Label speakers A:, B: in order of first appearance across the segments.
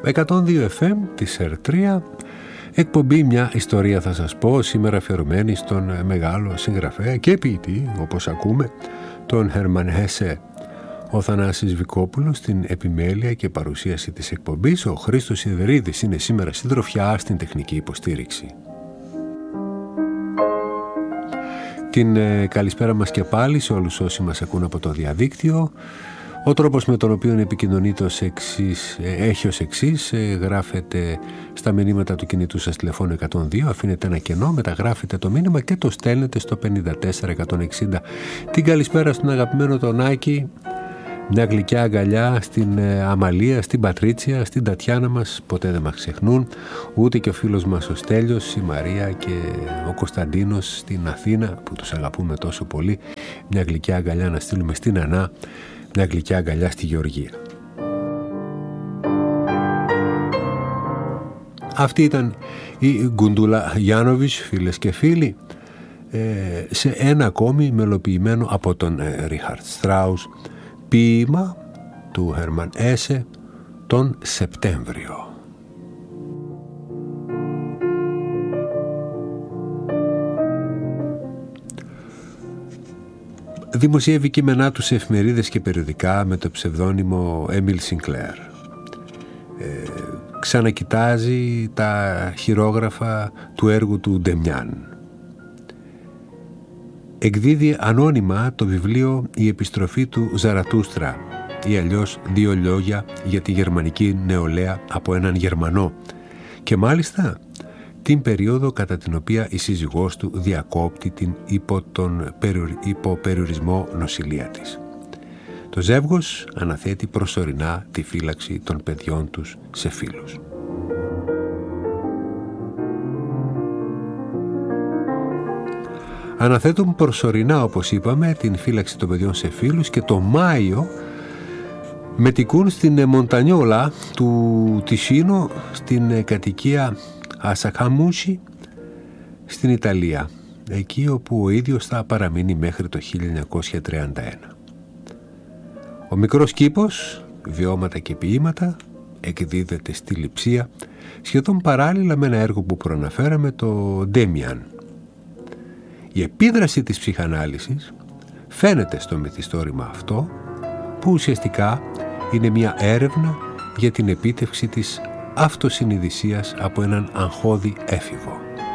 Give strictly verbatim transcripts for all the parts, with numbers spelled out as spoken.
A: εκατόν δύο εφ εμ της ΕΡ τρία, εκπομπή «Μια ιστορία θα σας πω», σήμερα αφιερωμένη στον μεγάλο συγγραφέα και ποιητή, όπως ακούμε, τον Hermann Hesse. Ο Θανάσης Βικόπουλος στην επιμέλεια και παρουσίαση της εκπομπής. Ο Χρήστος Σιδερίδης είναι σήμερα συντροφιά στην τεχνική υποστήριξη. Την ε, καλησπέρα μας και πάλι σε όλους όσοι μας ακούν από το διαδίκτυο. Ο τρόπος με τον οποίο επικοινωνείτε ως εξής, ε, έχει ως εξής, ε, γράφετε στα μηνύματα του κινητού σας τηλεφώνου εκατόν δύο, αφήνετε ένα κενό, μεταγράφετε το μήνυμα και το στέλνετε στο πενήντα τέσσερα εκατόν εξήντα. Την καλησπέρα στον αγαπημένο τον Άκη, μια γλυκιά αγκαλιά στην ε, Αμαλία, στην Πατρίτσια, στην Τατιάνα μας, ποτέ δεν μας ξεχνούν, ούτε και ο φίλος μας ο Στέλιος, η Μαρία και ο Κωνσταντίνος στην Αθήνα, που τους αγαπούμε τόσο πολύ. Μια γλυκιά αγκαλιά να στείλουμε στην Ανά, μια γλυκιά αγκαλιά στη Γεωργία. Αυτή ήταν η Γκουντούλα Γιάνοβιτς, φίλες και φίλοι, σε ένα ακόμη μελοποιημένο από τον Ρίχαρτ Στράους ποίημα του Hermann Hesse τον Σεπτέμβριο. Δημοσιεύει κείμενά του σε εφημερίδες και περιοδικά με το ψευδόνυμο Έμιλ Σινκλέρ. Ε, ξανακοιτάζει τα χειρόγραφα του έργου του Ντεμιάν. Εκδίδει ανώνυμα το βιβλίο «Η επιστροφή του Ζαρατούστρα» ή αλλιώς «Δύο λόγια για τη γερμανική νεολαία από έναν Γερμανό», και μάλιστα την περίοδο κατά την οποία η σύζυγός του διακόπτει την υπό τον υποπεριορισμό νοσηλεία της. Το ζεύγος αναθέτει προσωρινά τη φύλαξη των παιδιών τους σε φίλους. Αναθέτουν προσωρινά, όπως είπαμε, την φύλαξη των παιδιών σε φίλους και το Μάιο μετικούν στην Μοντανιόλα του Τισίνο, στην κατοικία Ασακαμούσι στην Ιταλία, εκεί όπου ο ίδιος θα παραμείνει μέχρι το χίλια εννιακόσια τριάντα ένα. Ο μικρός κήπος, βιώματα και ποίηματα, εκδίδεται στη Λειψία, σχεδόν παράλληλα με ένα έργο που προαναφέραμε, το Ντέμιαν. Η επίδραση της ψυχανάλυσης φαίνεται στο μυθιστόρημα αυτό, που ουσιαστικά είναι μια έρευνα για την επίτευξη της αυτοσυνειδησίας από έναν αγχώδη έφηβο.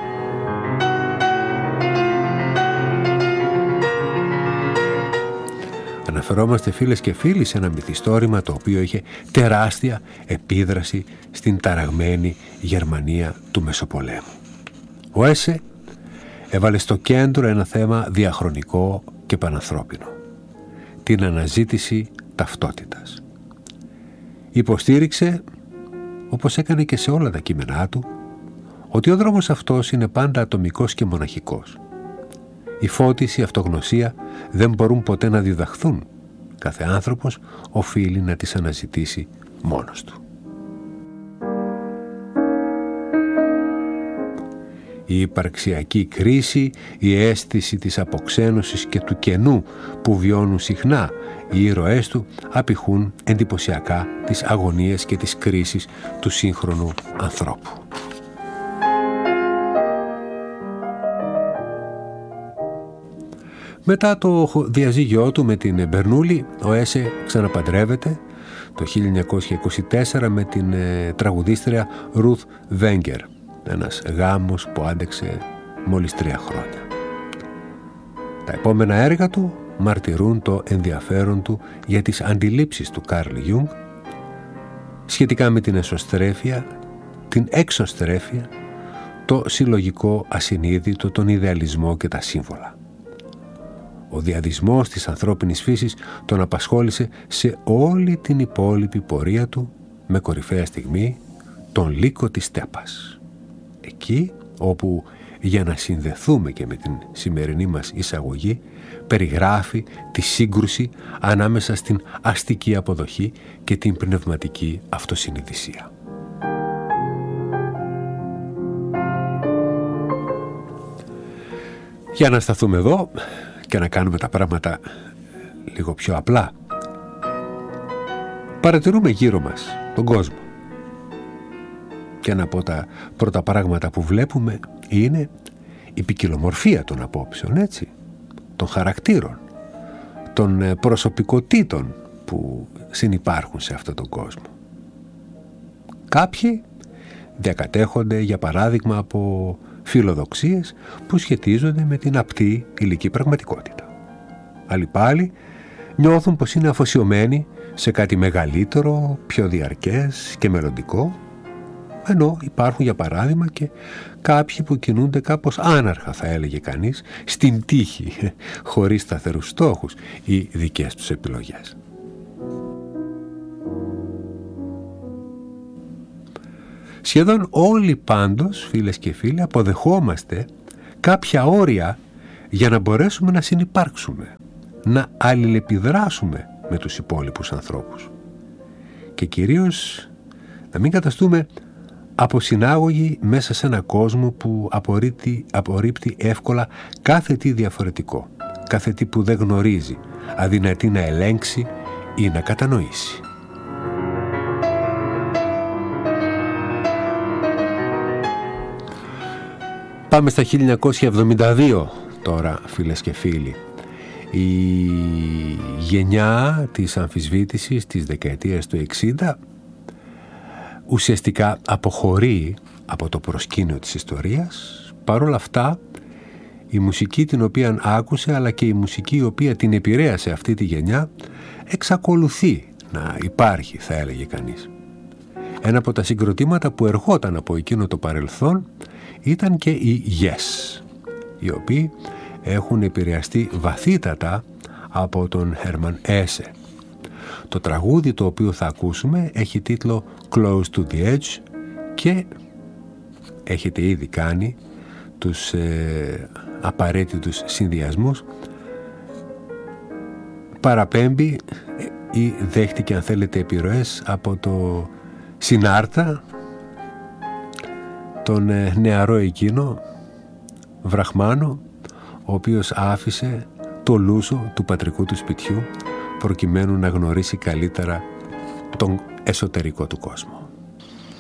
A: Αναφερόμαστε, φίλες και φίλοι, σε ένα μυθιστόρημα το οποίο είχε τεράστια επίδραση στην ταραγμένη Γερμανία του Μεσοπολέμου. Ο Έσε έβαλε στο κέντρο ένα θέμα διαχρονικό και πανανθρώπινο: την αναζήτηση ταυτότητας. Υποστήριξε, όπως έκανε και σε όλα τα κείμενά του, ότι ο δρόμος αυτός είναι πάντα ατομικός και μοναχικός. Η φώτιση, η αυτογνωσία δεν μπορούν ποτέ να διδαχθούν. Κάθε άνθρωπος οφείλει να τις αναζητήσει μόνος του. Η υπαρξιακή κρίση, η αίσθηση της αποξένωσης και του κενού που βιώνουν συχνά οι ήρωές του απηχούν εντυπωσιακά τις αγωνίες και τις κρίσεις του σύγχρονου ανθρώπου. Μετά το διαζύγιό του με την Μπερνούλη, ο Έσε ξαναπαντρεύεται το χίλια εννιακόσια είκοσι τέσσερα με την ε, τραγουδίστρια Ρουθ Βέγκερ. Ένας γάμος που άντεξε μόλις τρία χρόνια. Τα επόμενα έργα του μαρτυρούν το ενδιαφέρον του για τις αντιλήψεις του Καρλ Γιούγκ σχετικά με την εσωστρέφεια, την εξωστρέφεια, το συλλογικό ασυνείδητο, τον ιδεαλισμό και τα σύμβολα. Ο διαδισμός της ανθρώπινης φύσης τον απασχόλησε σε όλη την υπόλοιπη πορεία του, με κορυφαία στιγμή τον λύκο της στέπας. Εκεί όπου, για να συνδεθούμε και με την σημερινή μας εισαγωγή, περιγράφει τη σύγκρουση ανάμεσα στην αστική αποδοχή και την πνευματική αυτοσυνειδησία. Για να σταθούμε εδώ και να κάνουμε τα πράγματα λίγο πιο απλά, παρατηρούμε γύρω μας τον κόσμο. Και ένα από τα πρώτα πράγματα που βλέπουμε είναι η ποικιλομορφία των απόψεων, έτσι, των χαρακτήρων, των προσωπικότητων που συνυπάρχουν σε αυτόν τον κόσμο. Κάποιοι διακατέχονται, για παράδειγμα, από φιλοδοξίες που σχετίζονται με την απτή υλική πραγματικότητα. Άλλοι πάλι νιώθουν πως είναι αφοσιωμένοι σε κάτι μεγαλύτερο, πιο διαρκές και μελλοντικό, ενώ υπάρχουν, για παράδειγμα, και κάποιοι που κινούνται κάπως άναρχα, θα έλεγε κανείς, στην τύχη, χωρίς σταθερούς στόχους ή δικές τους επιλογές. Σχεδόν όλοι πάντως, φίλες και φίλοι, αποδεχόμαστε κάποια όρια για να μπορέσουμε να συνυπάρξουμε, να αλληλεπιδράσουμε με τους υπόλοιπους ανθρώπους και κυρίως να μην καταστούμε αποσυνάγωγοι μέσα σε ένα κόσμο που απορρίπτει, απορρίπτει εύκολα κάθε τι διαφορετικό, κάθε τι που δεν γνωρίζει, αδυνατεί να ελέγξει ή να κατανοήσει. Πάμε στα χίλια εννιακόσια εβδομήντα δύο τώρα, φίλες και φίλοι. Η γενιά της αμφισβήτησης της δεκαετίας του εξήντα ουσιαστικά αποχωρεί από το προσκήνιο της ιστορίας. Παρ' όλα αυτά, η μουσική την οποία άκουσε, αλλά και η μουσική η οποία την επηρέασε αυτή τη γενιά, εξακολουθεί να υπάρχει, θα έλεγε κανείς. Ένα από τα συγκροτήματα που ερχόταν από εκείνο το παρελθόν ήταν και οι Yes, οι οποίοι έχουν επηρεαστεί βαθύτατα από τον Hermann Hesse. Το τραγούδι το οποίο θα ακούσουμε έχει τίτλο Close to the Edge και έχετε ήδη κάνει τους ε, απαραίτητους συνδυασμούς. Παραπέμπει ή δέχτηκε, αν θέλετε, επιρροές από το Συνάρτα, τον ε, νεαρό εκείνο βραχμάνο, ο οποίος άφησε το λούσο του πατρικού του σπιτιού προκειμένου να γνωρίσει καλύτερα τον εσωτερικό του κόσμο.